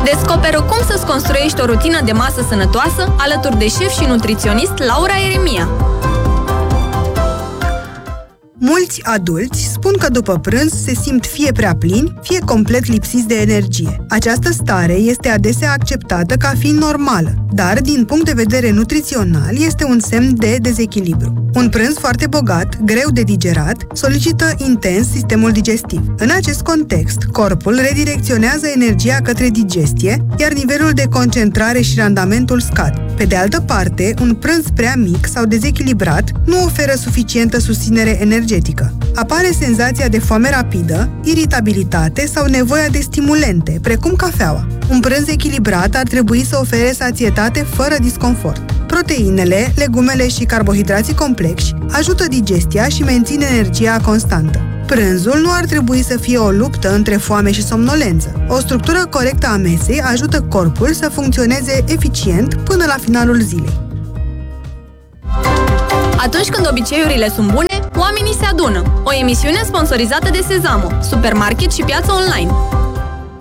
Descoperă cum să-ți construiești o rutină de masă sănătoasă alături de șef și nutriționist Laura Eremia. Mulți adulți spun că după prânz se simt fie prea plini, fie complet lipsiți de energie. Această stare este adesea acceptată ca fiind normală, dar, din punct de vedere nutrițional, este un semn de dezechilibru. Un prânz foarte bogat, greu de digerat, solicită intens sistemul digestiv. În acest context, corpul redirecționează energia către digestie, iar nivelul de concentrare și randamentul scad. Pe de altă parte, un prânz prea mic sau dezechilibrat nu oferă suficientă susținere energetică. Apare senzația de foame rapidă, iritabilitate sau nevoia de stimulente, precum cafeaua. Un prânz echilibrat ar trebui să ofere sațietate fără disconfort. Proteinele, legumele și carbohidrații complexi ajută digestia și mențin energia constantă. Prânzul nu ar trebui să fie o luptă între foame și somnolență. O structură corectă a mesei ajută corpul să funcționeze eficient până la finalul zilei. Atunci când obiceiurile sunt bune, oamenii se adună. O emisiune sponsorizată de Sezamo, supermarket și piață online.